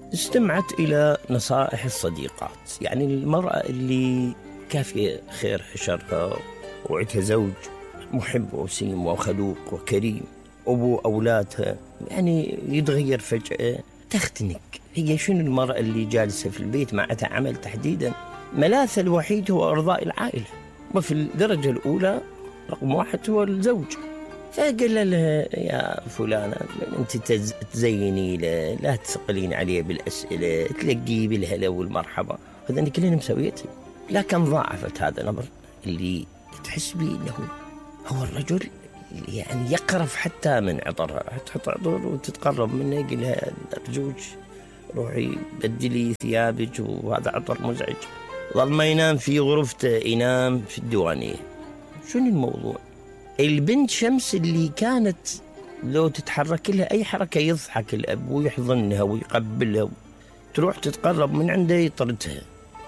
استمعت إلى نصائح الصديقات، يعني المرأة اللي كافية خير حشرها وعندها زوج محب وسيم وخلوق وكريم، أبو أولادها يعني يتغير فجأة تختنق. هي شنو المرأة اللي جالسة في البيت ما عندها عمل تحديدا؟ ملاذها الوحيد هو إرضاء العائلة، وفي الدرجة الأولى رقم واحد هو الزوج. فقال لها يا فلانة أنت تزيني له، لا تثقلين عليه بالأسئلة، تلقيه بالهلا والمرحبا. هذا أنا كلنا مسويته، لكن ضاعفت هذا الأمر اللي تحس به أنه هو الرجل يعني يقرف حتى من عطرها، تحط عطر وتتقرب منه يقول لها أرجوك روحي بدلي ثيابك وهذا عطر مزعج. ظل ما ينام في غرفته ينام في الديوانية. شنو الموضوع؟ البنت شمس اللي كانت لو تتحرك لها أي حركة يضحك الأب ويحضنها ويقبلها، تروح تتقرب من عنده يطردها.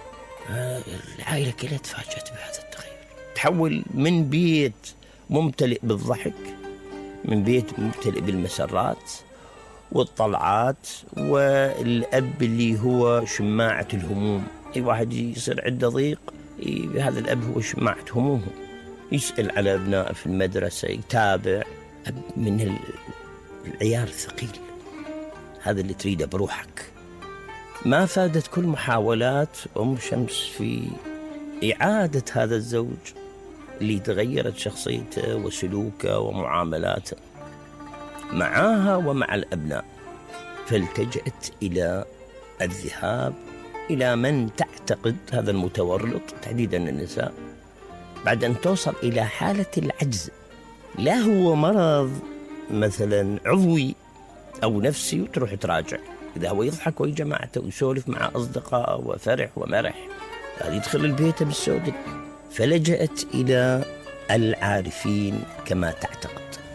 العائلة كلها تفاجأت بهذا التغير، تحول من بيت ممتلئ بالضحك، من بيت ممتلئ بالمسرات والطلعات، والأب اللي هو شماعة الهموم. أي واحد يصير عنده ضيق هذا الأب هو شماعة همومه، يسأل على أبناء في المدرسة، يتابع. أب من العيار الثقيل، هذا اللي تريده بروحك. ما فادت كل محاولات شمس في إعادة هذا الزوج اللي تغيرت شخصيته وسلوكه ومعاملاته معاها ومع الأبناء، فالتجأت إلى الذهاب إلى من تعتقد، هذا المتورط تحديدا النساء، بعد أن توصل إلى حالة العجز، لا هو مرض مثلا عضوي أو نفسي وتروح تراجع. إذا هو يضحك ويا جماعته ويسولف مع أصدقاء وفرح ومرح، هذا يدخل البيت بالسوداء. فلجأت إلى العارفين كما تعتقد.